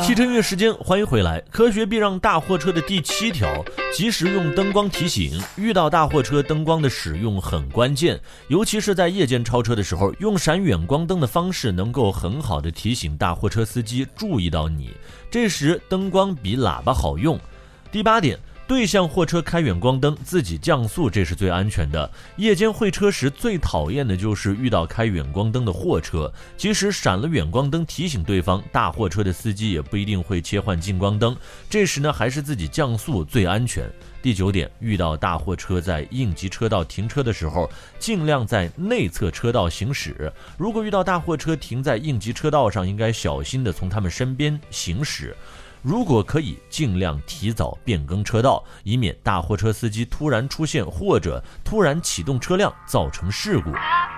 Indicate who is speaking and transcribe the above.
Speaker 1: 汽车音乐时间，欢迎回来。科学避让大货车的第7条，及时用灯光提醒。遇到大货车，灯光的使用很关键，尤其是在夜间超车的时候，用闪远光灯的方式能够很好的提醒大货车司机注意到你。这时灯光比喇叭好用。第8点，对向货车开远光灯，自己降速，这是最安全的。夜间会车时最讨厌的就是遇到开远光灯的货车，即使闪了远光灯提醒对方，大货车的司机也不一定会切换近光灯，这时呢还是自己降速最安全。第9点，遇到大货车在应急车道停车的时候，尽量在内侧车道行驶。如果遇到大货车停在应急车道上，应该小心的从他们身边行驶。如果可以，尽量提早变更车道，以免大货车司机突然出现或者突然启动车辆造成事故。